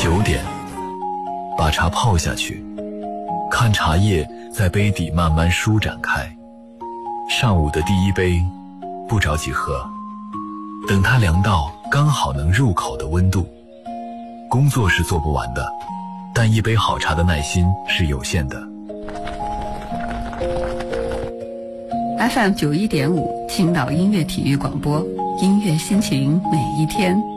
9点，把茶泡下去，看茶叶在杯底慢慢舒展开。上午的第一杯，不着急喝，等它凉到刚好能入口的温度。工作是做不完的，但一杯好茶的耐心是有限的。 FM 91.5青岛音乐体育广播，音乐心情每一天。